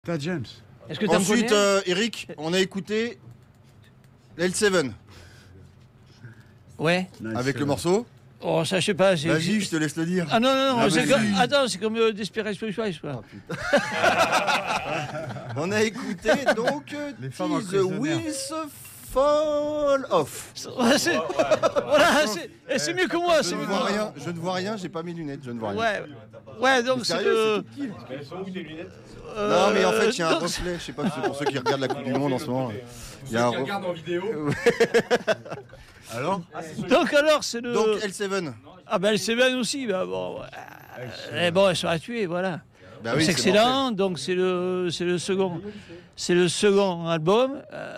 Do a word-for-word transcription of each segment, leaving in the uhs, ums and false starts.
T'as James. Est-ce que t'en Ensuite, connais euh, Eric, on a écouté L sept Ouais. Nice, avec c'est le vrai. morceau. Oh, ça, je sais pas. c'est- Vas-y, je te laisse le dire. Ah non, non, non. Ah, c'est vas-y. comme... Attends, c'est comme euh, Desperate Housewives, quoi. On a écouté donc euh, Les femmes en Tis the prisonnières. Wheels Fall Off. Ouais, c'est... Voilà, c'est... et c'est mieux que moi. Je C'est ne mieux vois que moi. rien, je ne vois rien, j'ai pas mes lunettes, je ne vois rien. Ouais. Ouais, donc Mais c'est sérieux, le... c'est qui Mais elles sont où tes lunettes euh, Non mais en fait il y a un donc- reflet, je sais pas si c'est pour ceux qui regardent la Coupe du Monde en ce moment. Il y a un Qui reflet. regardent en vidéo. Alors Donc alors, c'est le... Donc L sept. Ah ben, c'est bien aussi. Bah, bon, ouais. Eh bon, elles sont à tuer, voilà. Bah Donc, oui, c'est mortel. excellent, donc c'est le, c'est le second, c'est le second album. Euh,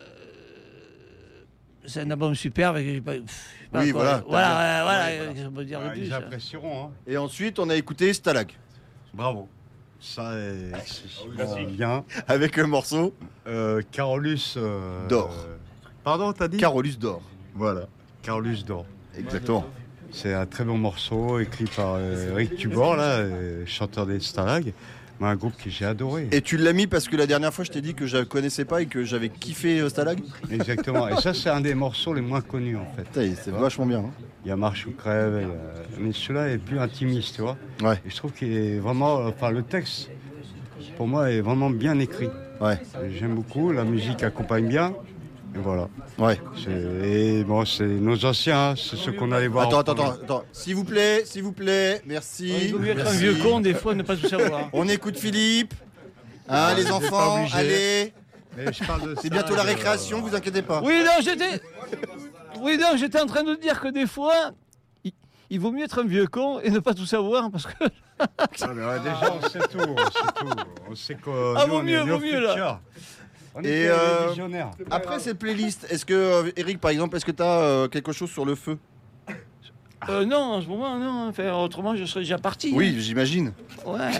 c'est un album super. Avec, j'ai pas- pff, je sais pas Oui, quoi. voilà, t'as voilà, bien. euh, voilà, Ouais, euh, qu'est-ce qu'on peut dire de Ah, plus, ils hein. apprécieront. Hein. Et ensuite on a écouté Stalag Bravo. Ça, est- c'est super bien. avec le morceau Euh, Carolus. euh, D'or. euh, Pardon, t'as dit Carolus d'or. Voilà. Carolus d'or. Exactement. C'est un très bon morceau écrit par euh, Eric Tubor, là, euh, chanteur des Stalag. Un groupe que j'ai adoré. Et tu l'as mis parce que la dernière fois je t'ai dit que je ne connaissais pas et que j'avais kiffé euh, Stalag. Exactement. Et ça, c'est un des morceaux les moins connus, en fait. Putain, c'est vachement bien. hein. Il y a Marche ou Crève, il y a- mais celui-là est plus intimiste, tu vois. Ouais, Et je trouve qu'il est vraiment. Enfin, le texte, pour moi, est vraiment bien écrit. ouais, J'aime beaucoup, la musique accompagne bien. Et voilà. ouais. C'est- Et bon, c'est nos anciens, hein, c'est ceux qu'on allait voir. Attends, en attends, premier. attends, attends. S'il vous plaît, s'il vous plaît, merci. Il vaut mieux être un merci. vieux con, des fois, ne pas tout savoir. On écoute Philippe. Hein, les vous êtes pas enfants, obligés. allez. Mais je parle de C'est ça, bientôt la euh, récréation, vous inquiétez pas. Oui, non, j'étais... Oui, non, j'étais en train de dire que des fois, il, il vaut mieux être un vieux con et ne pas tout savoir, parce que... Ah, mais ouais, déjà, on sait tout, on sait tout. On sait que Ah, nous, vaut on mieux, est vaut nos mieux, là. futurs. On Et, est des euh, visionnaires. Après cette playlist, est-ce que, euh, Eric, par exemple, est-ce que tu as quelque chose sur le feu? Euh, non, en ce moment, non. Enfin, autrement, je serais déjà parti. Oui, j'imagine. hein. Ouais.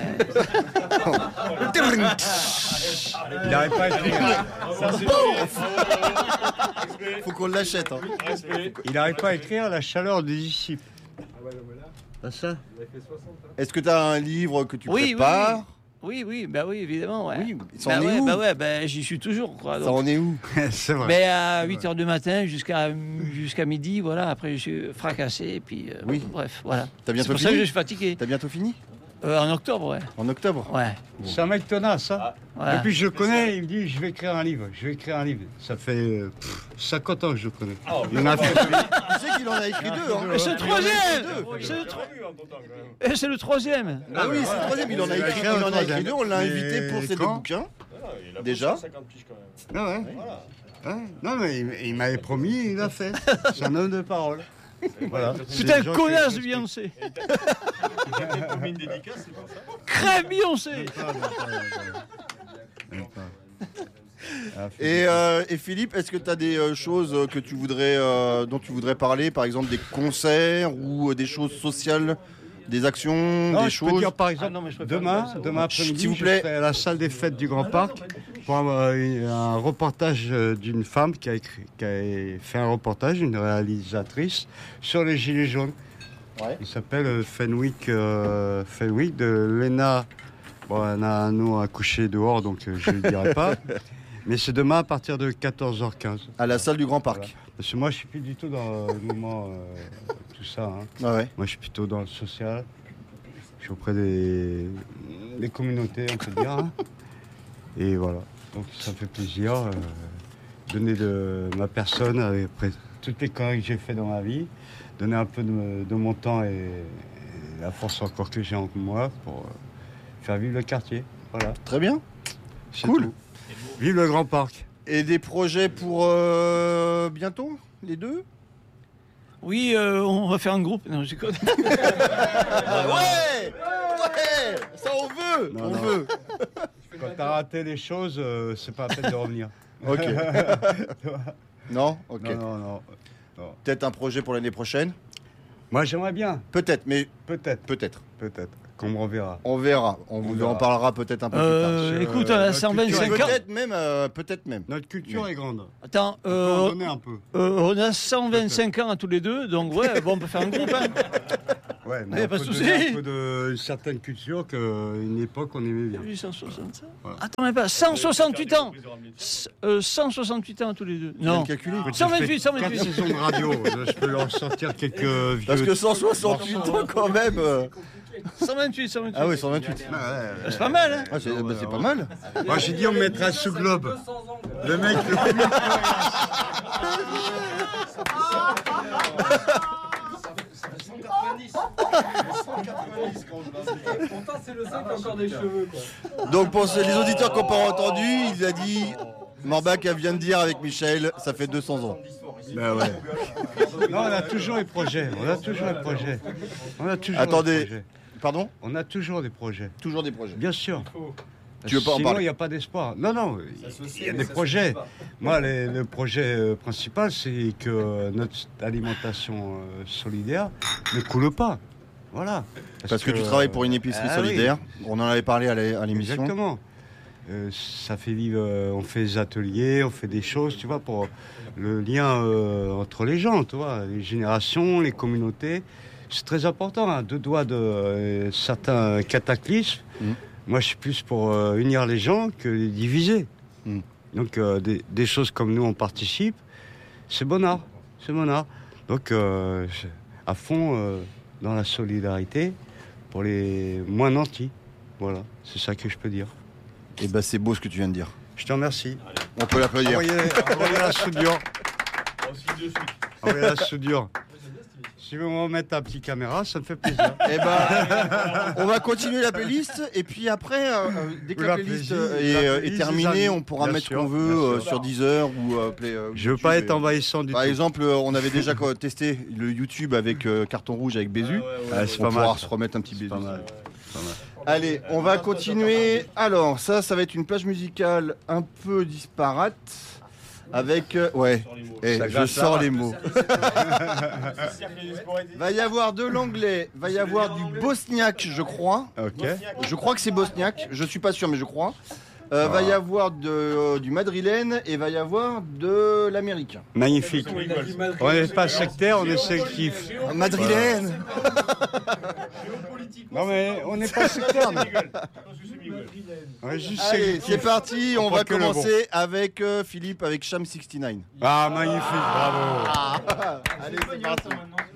Il n'arrête pas à écrire. Faut qu'on l'achète. Hein. Il n'arrête pas à écrire la chaleur des disciples. Pas ça. Est-ce que tu as un livre que tu Oui, oui, prépares? Oui, oui, bah oui, évidemment, ouais. Oui, ça bah en est ouais, où? bah ouais, bah j'y suis toujours, quoi. Ça donc. en est où? C'est vrai. Mais à huit heures du matin jusqu'à jusqu'à midi, voilà, après je suis fracassé, et puis euh, Oui. bref, voilà. T'as C'est bientôt pour ça que fini? je suis fatigué. T'as bientôt fini? Euh, en octobre, ouais. En octobre? Ouais. C'est un mec tenace, hein. Voilà. Depuis que je le connais, il me dit je vais écrire un livre, je vais écrire un livre. Ça fait euh, pff, cinquante ans que je le connais. Il en a fait Tu sais qu'il en a écrit deux, hein? Et c'est le troisième deux. C'est le, tro- et c'est le troisième Ah oui, c'est le troisième, il en a Il a écrit, écrit un il en a écrit troisième. deux, on l'a Mais invité pour ses deux quand bouquins. Il a Déjà. cinquante piges quand même. Ah ouais. Ouais. Non mais il, il m'avait promis, il l'a fait. C'est un homme de parole. Voilà. C'est Putain, des gens connasse qui- Beyoncé. Il t'a promis une dédicace, c'est pour ça. Crève Beyoncé. Même pas, même pas, même pas. Ah, Et, euh, et Philippe, est-ce que tu as des euh, choses euh, que tu voudrais, euh, dont tu voudrais parler, par exemple des concerts ou euh, des choses sociales, des actions, Non, des je peux choses? dire par exemple, Ah non, mais je préfère demain, pas ça. demain après-midi, S'il vous je plaît. serai à la salle des fêtes du Grand Parc pour avoir une- un reportage euh, d'une femme qui a, écrit, qui a fait un reportage, une réalisatrice, sur les Gilets jaunes. Ouais. Il s'appelle euh, Fenwick, euh, Fenwick de Lena. Bon, on a un nom à coucher dehors, donc euh, je ne le dirai pas. Mais c'est demain à partir de quatorze heures quinze. À la salle du Grand Parc. Voilà. Parce que moi, je suis plus du tout dans le mouvement, euh, tout ça. Hein. Ah ouais. Moi, je suis plutôt dans le social. Je suis auprès des, des communautés, on peut dire. hein. Et voilà. Donc, ça me fait plaisir. euh, donner de ma personne, après toutes les conneries que j'ai fait dans ma vie, donner un peu de, de mon temps et, et la force encore que j'ai en moi pour euh, faire vivre le quartier. Voilà. Très bien. C'est Cool. tout. Vive le Grand Parc. Et des projets pour euh, bientôt, les deux? Oui, euh, on va faire un groupe. Non, je déconne. Ouais, ouais, ça on veut, Non, on non. veut. Quand t'as raté les choses, euh, c'est pas la peine de revenir. Ok. Non, ok. Non, non, non. non. Peut-être un projet pour l'année prochaine. Moi, j'aimerais bien. Peut-être, mais Peut-être, peut-être. peut-être. Qu'on me reverra. On verra. On, On vous verra. en parlera peut-être un peu Euh, Sur, écoute, euh, on a notre cent plus vingt-cinq tard. ans. Peut-être même, euh, peut-être même. Notre culture Mais- est grande. Attends, On peut en euh, donner un peu. euh, on a cent vingt-cinq ans à tous les deux, donc ouais, bon, on peut faire un groupe. Hein. Ouais, y mais a on pas de peut souci. donner un peu de une certaine culture qu'à une époque on aimait bien. huit cent soixante. Voilà. Attends, mais pas cent soixante-huit ans. C- euh, cent soixante-huit ans tous les deux. Tu viens Non. de calculer. cent vingt-huit, J'ai cent fait vingt-huit. quatre saisons de radio, je peux leur sortir quelques vieux. Parce que cent soixante-huit ans quand même. euh. cent vingt-huit, cent vingt-huit. Ah oui, cent vingt-huit. Ah ouais, C'est pas mal, hein. Ah, c'est bah, c'est pas mal. ouais. Moi j'ai dit on mettrait un sous-globe. Le mec le plus Pourtant, c'est le seul qui a encore des cheveux, quoi. Donc pour les auditeurs qui n'ont pas entendu, il a dit, Morbac vient de dire avec Michel, ça fait deux cents ans. Bah ouais. Non, on a toujours les projets. On a toujours les projets. On a toujours Attendez. des projets. Pardon? On a toujours des projets. Toujours des projets. Bien sûr. Tu veux pas en Sinon, parler? il n'y a pas d'espoir. Non, non, il y a des projets. Moi, les- le projet euh, principal, c'est que notre alimentation euh, solidaire ne coule pas. Voilà. Parce que tu travailles pour une épicerie Ah oui. solidaire. On en avait parlé à la- à l'émission. Exactement. Euh, ça fait vivre, euh, on fait des ateliers, on fait des choses, tu vois, pour le lien euh, entre les gens, tu vois, les générations, les communautés. C'est très important, à deux doigts de euh, certains cataclysmes. Mm. Moi, je suis plus pour euh, unir les gens que les diviser. Mm. Donc, euh, des, des choses comme nous, on participe, c'est bon art, c'est bon art. Donc, euh, je- à fond euh, dans la solidarité pour les moins nantis. Voilà, c'est ça que je peux dire. Et ben c'est beau ce que tu viens de dire. Je te remercie. On peut l'applaudir. Envoyez, envoyez la soudure. Aussi de suite. Envoyez la soudure. Si vous me remettez un petit caméra, ça me fait plaisir. Eh ben, on va continuer la playlist et puis après, euh, euh, dès que Oui, la la playlist playlist, euh, est, la euh, est playlist terminée, des amis. on pourra Bien mettre sûr, ce qu'on veut bien euh, sûr. sur Deezer ou euh, Play. euh, Je veux YouTube pas et- être envahissant du Par tout. exemple, euh, on avait déjà quoi, testé le YouTube avec euh, Carton Rouge avec Bézu. Ah, c'est On pas pourra mal. se remettre un petit Bézu. Pas mal. Pas mal. Allez, on va continuer. Alors, ça, ça va être une plage musicale un peu disparate. Avec. euh, ouais, Eh, Ça je glace sors la les mots. Va y avoir de l'anglais, va y avoir du bosniaque, je crois. Ok. Je crois que c'est bosniaque, je suis pas sûr, mais je crois. Euh, Va y avoir de, euh, du madrilène et va y avoir de l'américain. Magnifique. On n'est pas sectaire, on est sélectif. Madrilène. Non mais on n'est pas sectaire. nous. On est juste Allez, sélectif. c'est parti, on On va prend que le commencer avec euh, Philippe avec Cham soixante-neuf. Ah magnifique, bravo. Allez, c'est parti.